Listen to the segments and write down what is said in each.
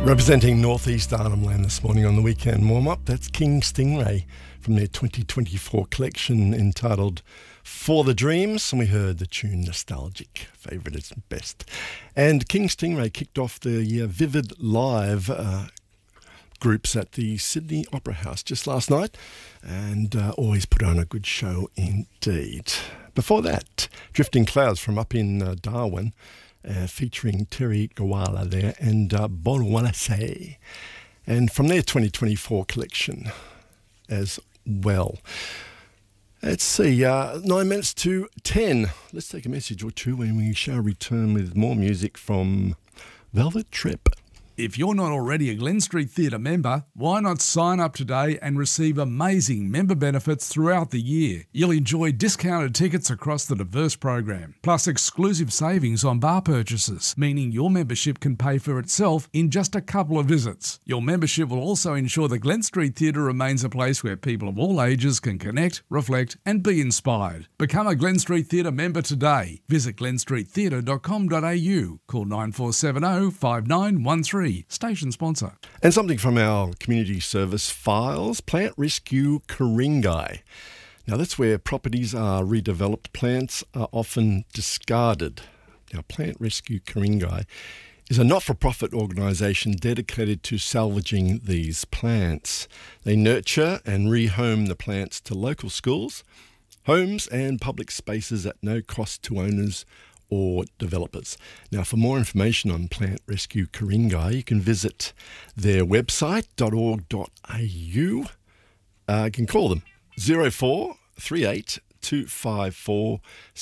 Representing Northeast Arnhem Land this morning on the weekend warm-up, that's King Stingray from their 2024 collection entitled For the Dreams, and we heard the tune Nostalgic, favourite is best. And King Stingray kicked off the Vivid Live groups at the Sydney Opera House just last night, and always put on a good show indeed. Before that, Drifting Clouds from up in Darwin, featuring Terry Gawala there and Bonwalase, and from their 2024 collection as well. Let's see, 9 minutes to 10. Let's take a message or two when we shall return with more music from Velvet Trip. If you're not already a Glen Street Theatre member, why not sign up today and receive amazing member benefits throughout the year? You'll enjoy discounted tickets across the diverse program, plus exclusive savings on bar purchases, meaning your membership can pay for itself in just a couple of visits. Your membership will also ensure the Glen Street Theatre remains a place where people of all ages can connect, reflect and be inspired. Become a Glen Street Theatre member today. Visit glenstreettheatre.com.au. Call 9470 5913. Station sponsor. And something from our community service files, Plant Rescue Ku-ring-gai. Now that's where properties are redeveloped, plants are often discarded. Now Plant Rescue Ku-ring-gai is a not-for-profit organisation dedicated to salvaging these plants. They nurture and rehome the plants to local schools, homes and public spaces at no cost to owners or developers. Now, for more information on Plant Rescue Ku-ring-gai, you can visit their website, .org.au. You can call them 0438 254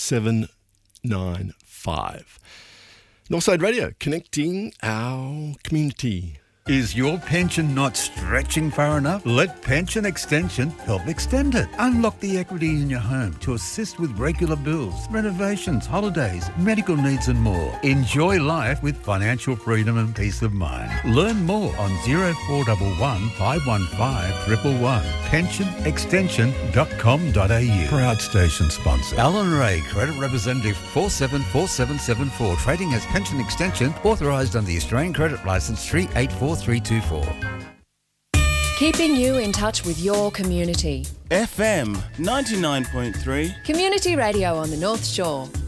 795. Northside Radio, connecting our community. Is your pension not stretching far enough? Let Pension Extension help extend it. Unlock the equity in your home to assist with regular bills, renovations, holidays, medical needs and more. Enjoy life with financial freedom and peace of mind. Learn more on 0411 515 111. pensionextension.com.au. Proud station sponsor. Alan Ray, Credit Representative 474774. Trading as Pension Extension, authorised under the Australian Credit Licence 384324. Keeping you in touch with your community. FM 99.3. Community radio on the North Shore.